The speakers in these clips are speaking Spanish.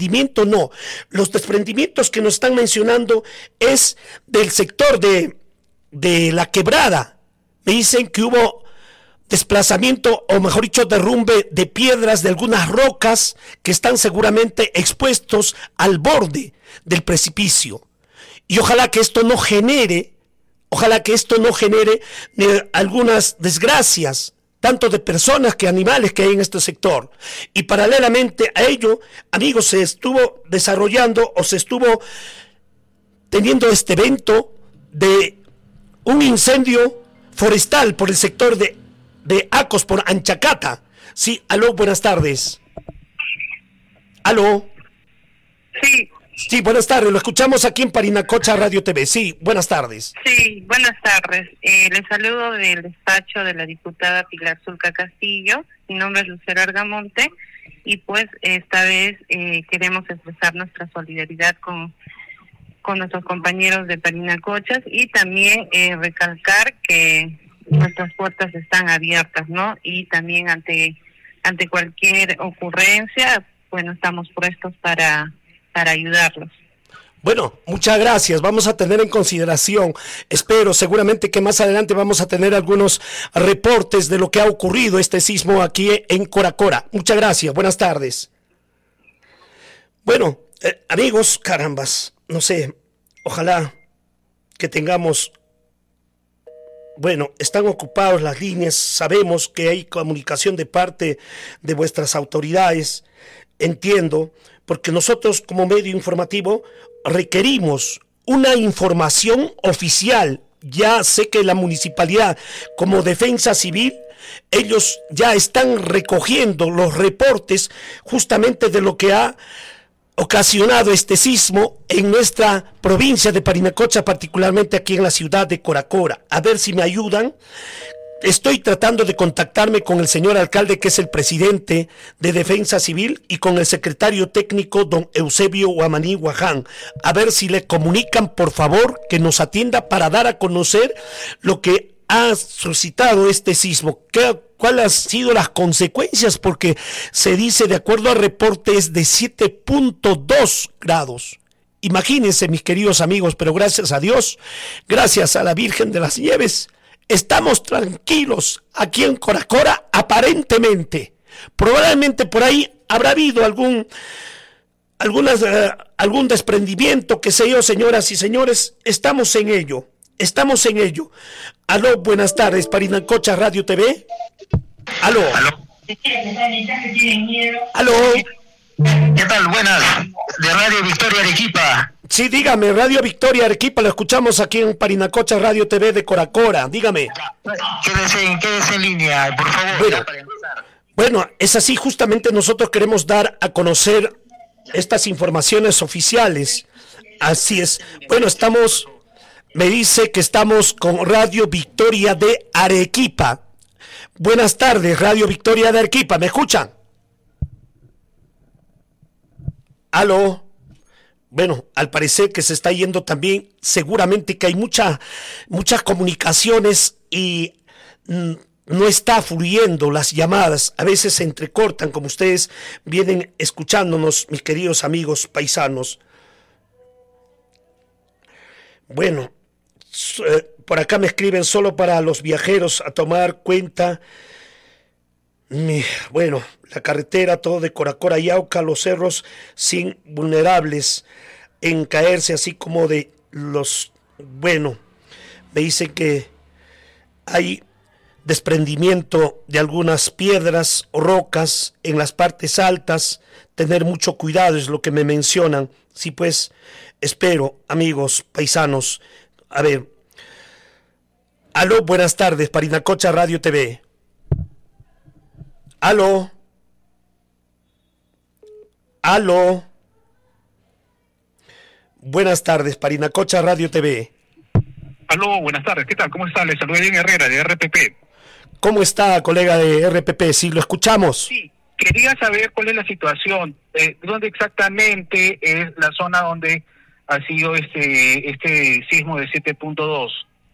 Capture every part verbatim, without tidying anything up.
desprendimiento no. Los desprendimientos que nos están mencionando es del sector de, de la quebrada. Me dicen que hubo desplazamiento, o mejor dicho, derrumbe de piedras de algunas rocas que están seguramente expuestos al borde del precipicio. Y ojalá que esto no genere, ojalá que esto no genere eh, algunas desgracias, tanto de personas que animales que hay en este sector. Y paralelamente a ello, amigos, se estuvo desarrollando o se estuvo teniendo este evento de un incendio forestal por el sector de, de Acos, por Anchacata. Sí, aló, buenas tardes. Aló. Sí. Sí, buenas tardes, lo escuchamos aquí en Parinacocha Radio T V. Sí, buenas tardes. Sí, buenas tardes. Eh, les saludo del despacho de la diputada Pilar Zulca Castillo. Mi nombre es Lucero Argamonte y pues esta vez eh, queremos expresar nuestra solidaridad con, con nuestros compañeros de Parinacochas y también eh, recalcar que nuestras puertas están abiertas, ¿no? Y también ante, ante cualquier ocurrencia, bueno, estamos prestos para... para ayudarlos. Bueno, muchas gracias, vamos a tener en consideración, espero seguramente que más adelante vamos a tener algunos reportes de lo que ha ocurrido este sismo aquí en Coracora. Muchas gracias, buenas tardes. Bueno, eh, amigos, carambas, no sé, ojalá que tengamos, bueno, están ocupadas las líneas, sabemos que hay comunicación de parte de vuestras autoridades, entiendo, porque nosotros como medio informativo requerimos una información oficial. Ya sé que la municipalidad como Defensa Civil, ellos ya están recogiendo los reportes justamente de lo que ha ocasionado este sismo en nuestra provincia de Parinacocha, particularmente aquí en la ciudad de Coracora. A ver si me ayudan. Estoy tratando de contactarme con el señor alcalde, que es el presidente de Defensa Civil, y con el secretario técnico, don Eusebio Guamaní Guaján, a ver si le comunican, por favor, que nos atienda para dar a conocer lo que ha suscitado este sismo, ¿Qué, cuáles han sido las consecuencias, porque se dice, de acuerdo a reportes, de siete punto dos grados. Imagínense, mis queridos amigos, pero gracias a Dios, gracias a la Virgen de las Nieves, estamos tranquilos aquí en Coracora, aparentemente. Probablemente por ahí habrá habido algún, algunas, uh, algún desprendimiento, que sé yo, señoras y señores. Estamos en ello, estamos en ello. Aló, buenas tardes, Parinacocha Radio T V. Aló. Aló. Aló. ¿Qué tal? Buenas, de Radio Victoria Arequipa. Sí, dígame, Radio Victoria Arequipa, lo escuchamos aquí en Parinacocha Radio T V de Coracora, dígame. Quédese, quédese en línea, por favor. Bueno, para empezar. Bueno, es así, justamente nosotros queremos dar a conocer estas informaciones oficiales. Así es. Bueno, estamos, me dice que estamos con Radio Victoria de Arequipa. Buenas tardes, Radio Victoria de Arequipa, ¿me escuchan? Aló. Bueno, al parecer que se está yendo también, seguramente que hay mucha, muchas comunicaciones y mm, no está fluyendo las llamadas, a veces se entrecortan, como ustedes vienen escuchándonos, mis queridos amigos paisanos. Bueno, eh, por acá me escriben, solo para los viajeros a tomar cuenta. Mi, bueno, la carretera, todo de Coracora y Yauca, los cerros sin vulnerables en caerse, así como de los, bueno, me dicen que hay desprendimiento de algunas piedras o rocas en las partes altas, tener mucho cuidado es lo que me mencionan. Sí, pues, espero, amigos paisanos, a ver. Aló, buenas tardes, Parinacocha Radio T V. Aló. Aló. Buenas tardes, Parinacocha Radio T V. Aló, buenas tardes, ¿qué tal? ¿Cómo está? Le saluda Edwin Herrera, de R P P. ¿Cómo está, colega de R P P? Sí, lo escuchamos. Sí, quería saber cuál es la situación, eh, dónde exactamente es la zona donde ha sido este este sismo de siete punto dos.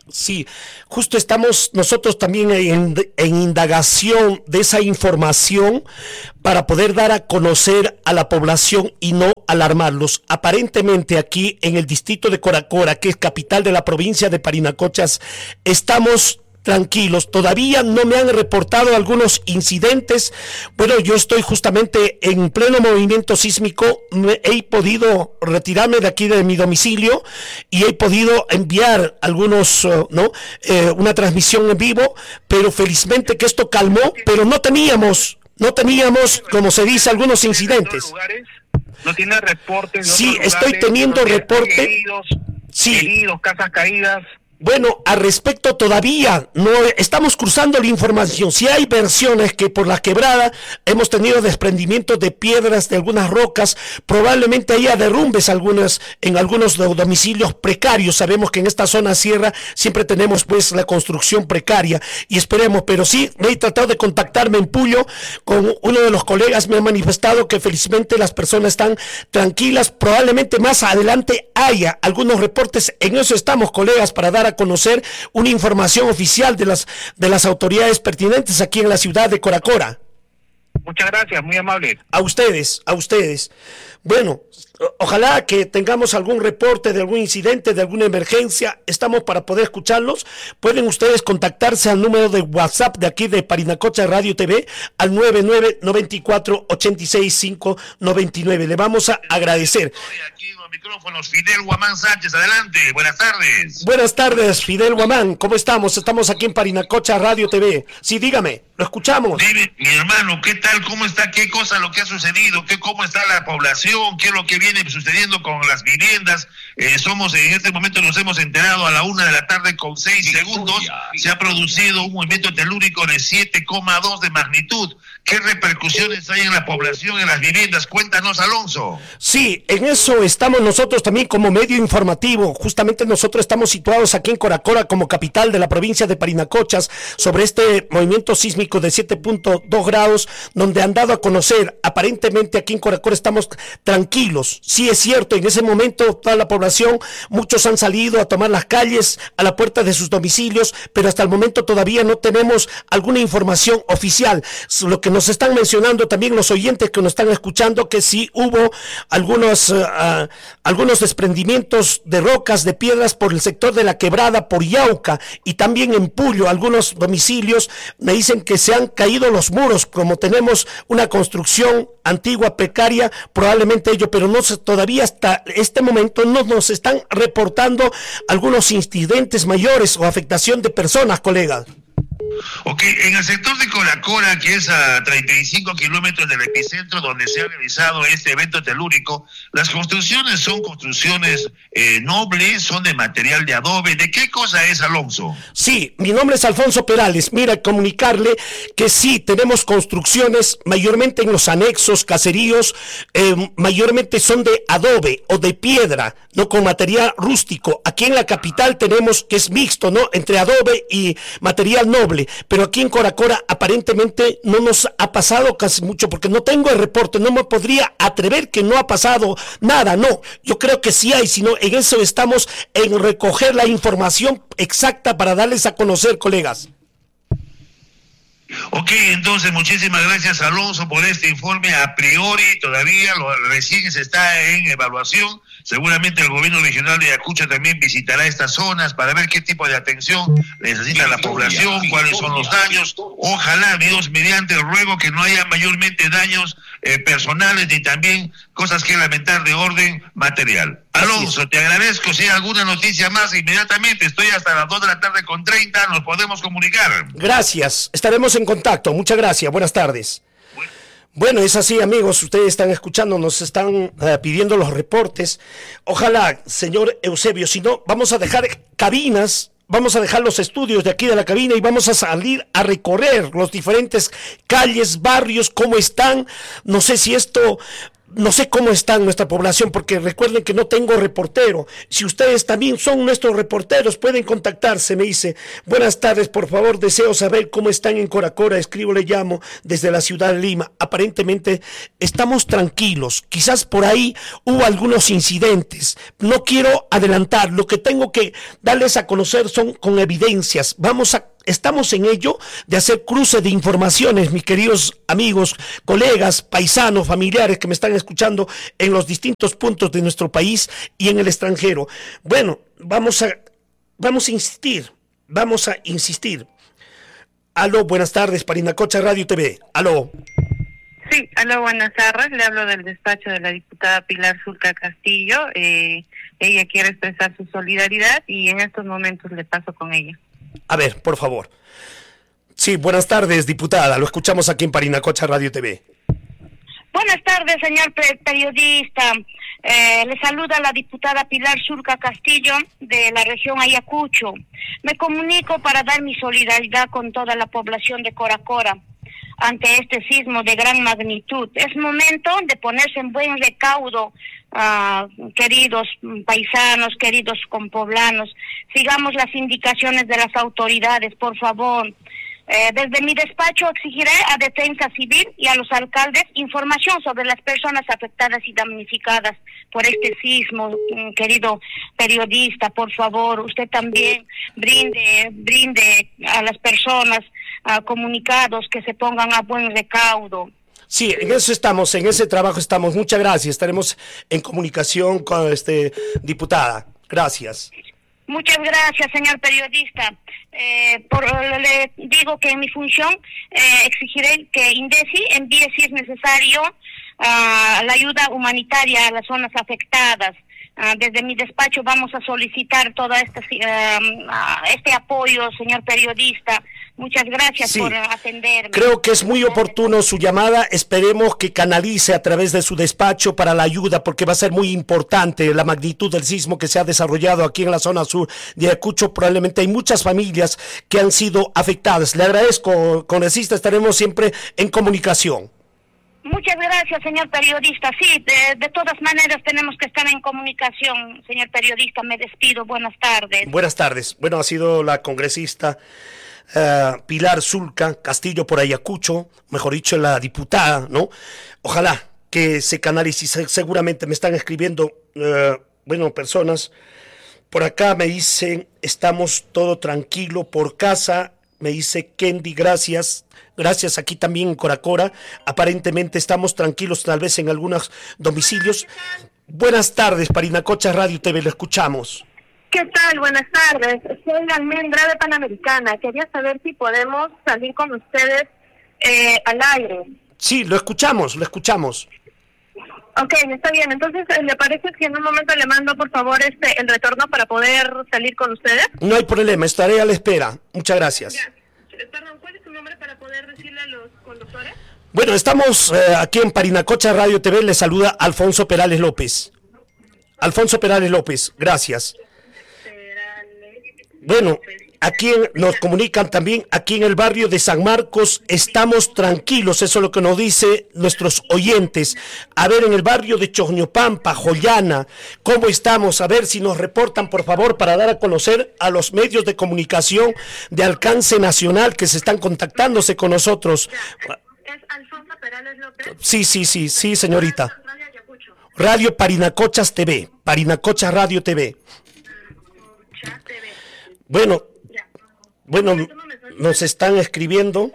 Sí, justo estamos nosotros también en, en indagación de esa información para poder dar a conocer a la población y no alarmarlos. Aparentemente aquí en el distrito de Coracora, que es capital de la provincia de Parinacochas, estamos tranquilos. Todavía no me han reportado algunos incidentes. Bueno, yo estoy justamente en pleno movimiento sísmico. Me he podido retirarme de aquí de mi domicilio y he podido enviar algunos, uh, ¿no? Eh, una transmisión en vivo, pero felizmente que esto calmó, pero no teníamos, no teníamos, como se dice, algunos incidentes. ¿No tiene reportes? Sí, estoy teniendo reporte. Heridos, sí. heridos, casas caídas. Bueno, al respecto todavía no estamos cruzando la información. Si hay versiones que por la quebrada hemos tenido desprendimientos de piedras, de algunas rocas, probablemente haya derrumbes algunas, en algunos domicilios precarios. Sabemos que en esta zona sierra siempre tenemos pues la construcción precaria y esperemos, pero sí me he tratado de contactarme en Puyo con uno de los colegas, me ha manifestado que felizmente las personas están tranquilas. Probablemente más adelante haya algunos reportes, en eso estamos, colegas, para dar a conocer una información oficial de las de las autoridades pertinentes aquí en la ciudad de Coracora. Muchas gracias, muy amable. A ustedes, a ustedes. Bueno, ojalá que tengamos algún reporte de algún incidente, de alguna emergencia. Estamos para poder escucharlos. Pueden ustedes contactarse al número de WhatsApp de aquí de Parinacocha Radio T V al nueve nueve nueve cuatro ocho seis cinco nueve nueve. Le vamos a agradecer. Aquí en los micrófonos, Fidel Guamán Sánchez, adelante. Buenas tardes. Buenas tardes, Fidel Guamán. ¿Cómo estamos? Estamos aquí en Parinacocha Radio T V. Sí, dígame, lo escuchamos. Dime, mi hermano, ¿qué tal? ¿Cómo está? ¿Qué cosa lo que ha sucedido? ¿Qué, ¿Cómo está la población? ¿Qué es lo que viene sucediendo con las viviendas? Eh, somos, en este momento nos hemos enterado a la una de la tarde con seis segundos. Se ha producido un movimiento telúrico de siete coma dos de magnitud. ¿Qué repercusiones hay en la población, en las viviendas? Cuéntanos, Alonso. Sí, en eso estamos nosotros también como medio informativo. Justamente nosotros estamos situados aquí en Coracora como capital de la provincia de Parinacochas sobre este movimiento sísmico de siete punto dos grados, donde han dado a conocer, aparentemente aquí en Coracora estamos tranquilos. Sí es cierto, en ese momento toda la población, muchos han salido a tomar las calles, a la puerta de sus domicilios, pero hasta el momento todavía no tenemos alguna información oficial. Lo que nos están mencionando también los oyentes que nos están escuchando, que sí hubo algunos, uh, uh, algunos desprendimientos de rocas, de piedras por el sector de la quebrada, por Yauca, y también en Puyo, algunos domicilios me dicen que se han caído los muros, como tenemos una construcción antigua, precaria, probablemente ello, pero no se, todavía hasta este momento no nos están reportando algunos incidentes mayores o afectación de personas, colegas. Ok, en el sector de Coracora, que es a treinta y cinco kilómetros del epicentro donde se ha realizado este evento telúrico, las construcciones son construcciones eh, nobles, son de material de adobe. ¿De qué cosa es, Alonso? Sí, mi nombre es Alfonso Perales. Mira, comunicarle que sí, tenemos construcciones mayormente en los anexos, caseríos, eh, mayormente son de adobe o de piedra, no con material rústico. Aquí en la capital tenemos que es mixto, ¿no? Entre adobe y material noble. Pero aquí en Coracora aparentemente no nos ha pasado casi mucho, porque no tengo el reporte, no me podría atrever que no ha pasado nada, no, yo creo que sí hay, sino en eso estamos, en recoger la información exacta para darles a conocer, colegas. Ok, entonces muchísimas gracias, Alonso, por este informe. A priori todavía lo, recién se está en evaluación. Seguramente el gobierno regional de Ayacucho también visitará estas zonas para ver qué tipo de atención necesita la población, cuáles son los daños. Ojalá, Dios mediante, ruego que no haya mayormente daños eh, personales ni también cosas que lamentar de orden material. Alonso, te agradezco. Si hay alguna noticia más, inmediatamente, estoy hasta las dos de la tarde con treinta, nos podemos comunicar. Gracias, estaremos en contacto. Muchas gracias, buenas tardes. Bueno, es así, amigos, ustedes están escuchando, nos están uh, pidiendo los reportes. Ojalá, señor Eusebio, si no, vamos a dejar cabinas, vamos a dejar los estudios de aquí de la cabina y vamos a salir a recorrer los diferentes calles, barrios, cómo están. No sé si esto no sé cómo está nuestra población, porque recuerden que no tengo reportero. Si ustedes también son nuestros reporteros, pueden contactarse. Me dice, buenas tardes, por favor, deseo saber cómo están en Coracora. Escribo, le llamo desde la ciudad de Lima. Aparentemente estamos tranquilos. Quizás por ahí hubo algunos incidentes. No quiero adelantar. Lo que tengo que darles a conocer son con evidencias. Vamos a Estamos en ello de hacer cruce de informaciones, mis queridos amigos, colegas, paisanos, familiares que me están escuchando en los distintos puntos de nuestro país y en el extranjero. Bueno, vamos a, vamos a insistir, vamos a insistir. Aló, buenas tardes, Parinacocha Radio T V. Aló. Sí, aló, buenas tardes. Le hablo del despacho de la diputada Pilar Zulca Castillo. Eh, ella quiere expresar su solidaridad y en estos momentos le paso con ella. A ver, por favor. Sí, buenas tardes, diputada. Lo escuchamos aquí en Parinacocha Radio T V. Buenas tardes, señor periodista. Eh, le saluda la diputada Pilar Zulca Castillo de la región Ayacucho. Me comunico para dar mi solidaridad con toda la población de Coracora ante este sismo de gran magnitud. Es momento de ponerse en buen recaudo, uh, queridos paisanos, queridos compoblanos. Sigamos las indicaciones de las autoridades, por favor. Eh, desde mi despacho exigiré a Defensa Civil y a los alcaldes información sobre las personas afectadas y damnificadas por este sismo. Querido periodista, por favor, usted también brinde, brinde a las personas uh, comunicados que se pongan a buen recaudo. Sí, en eso estamos, en ese trabajo estamos. Muchas gracias. Estaremos en comunicación con este diputada. Gracias. Muchas gracias, señor periodista. Eh, por, le digo que en mi función eh, exigiré que INDECI envíe, si es necesario, uh, la ayuda humanitaria a las zonas afectadas. Uh, desde mi despacho vamos a solicitar todo este, uh, este apoyo, señor periodista. Muchas gracias sí, por atenderme. Creo que es muy oportuno su llamada. Esperemos que canalice a través de su despacho para la ayuda, porque va a ser muy importante la magnitud del sismo que se ha desarrollado aquí en la zona sur de Ayacucho. Probablemente hay muchas familias que han sido afectadas. Le agradezco, congresista, estaremos siempre en comunicación. Muchas gracias, señor periodista. Sí, de, de todas maneras tenemos que estar en comunicación, señor periodista. Me despido. Buenas tardes. Buenas tardes. Bueno, ha sido la congresista Uh, Pilar Zulca Castillo por Ayacucho, mejor dicho, la diputada, ¿no? Ojalá que se canalice. Seguramente me están escribiendo, uh, bueno, personas por acá me dicen, estamos todo tranquilo por casa. Me dice Kendi, gracias, gracias aquí también en Coracora. Aparentemente estamos tranquilos, tal vez en algunos domicilios. Buenas tardes, Parinacocha Radio T V, lo escuchamos. ¿Qué tal? Buenas tardes. Soy Almendra de Panamericana. Quería saber si podemos salir con ustedes eh, al aire. Sí, lo escuchamos, lo escuchamos. Ok, está bien. Entonces, ¿le parece que en un momento le mando, por favor, este el retorno para poder salir con ustedes? No hay problema, estaré a la espera. Muchas gracias. Ya. Perdón, ¿cuál es su nombre para poder decirle a los conductores? Bueno, estamos eh, aquí en Parinacocha Radio T V. Le saluda Alfonso Perales López. Alfonso Perales López, gracias. Bueno, aquí en, nos comunican también, aquí en el barrio de San Marcos estamos tranquilos, eso es lo que nos dice nuestros oyentes. A ver, en el barrio de Choñopampa, Joyana, ¿cómo estamos? A ver si nos reportan, por favor, para dar a conocer a los medios de comunicación de alcance nacional que se están contactándose con nosotros. ¿Es Alfonso Perales López? Sí, sí, sí, sí, señorita. Radio Parinacochas T V, Parinacochas Radio T V. Bueno, bueno, nos están escribiendo.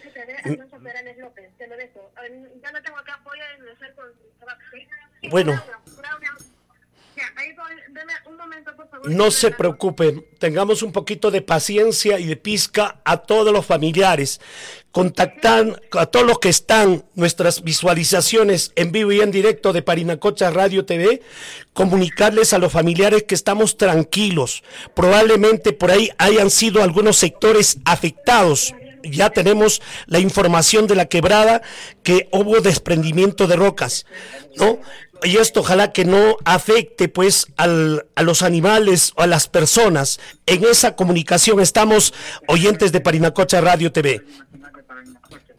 Bueno, no se preocupen, tengamos un poquito de paciencia y de pizca a todos los familiares. Contactan a todos los que están, nuestras visualizaciones en vivo y en directo de Parinacocha Radio T V, comunicarles a los familiares que estamos tranquilos. Probablemente por ahí hayan sido algunos sectores afectados. Ya tenemos la información de la quebrada, que hubo desprendimiento de rocas, ¿no? Y esto ojalá que no afecte pues al, a los animales o a las personas. En esa comunicación estamos, oyentes de Parinacocha Radio T V.